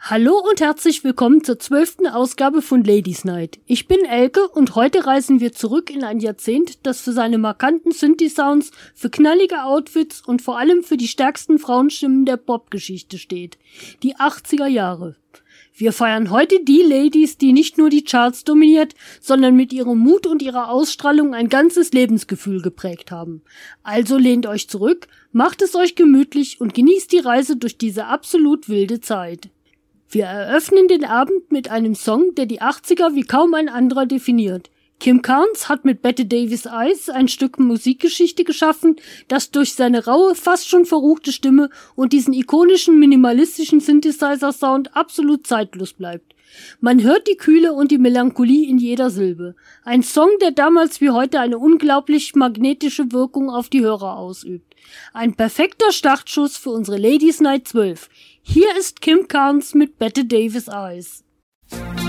Hallo und herzlich willkommen zur 12. Ausgabe von Ladies Night. Ich bin Elke und heute reisen wir zurück in ein Jahrzehnt, das für seine markanten Synthi-Sounds, für knallige Outfits und vor allem für die stärksten Frauenstimmen der Popgeschichte steht. Die 80er Jahre. Wir feiern heute die Ladies, die nicht nur die Charts dominiert, sondern mit ihrem Mut und ihrer Ausstrahlung ein ganzes Lebensgefühl geprägt haben. Also lehnt euch zurück, macht es euch gemütlich und genießt die Reise durch diese absolut wilde Zeit. Wir eröffnen den Abend mit einem Song, der die 80er wie kaum ein anderer definiert. Kim Carnes hat mit Bette Davis Eyes ein Stück Musikgeschichte geschaffen, das durch seine raue, fast schon verruchte Stimme und diesen ikonischen minimalistischen Synthesizer-Sound absolut zeitlos bleibt. Man hört die Kühle und die Melancholie in jeder Silbe. Ein Song, der damals wie heute eine unglaublich magnetische Wirkung auf die Hörer ausübt. Ein perfekter Startschuss für unsere Ladies Night 12. Hier ist Kim Carnes mit Bette Davis Eyes.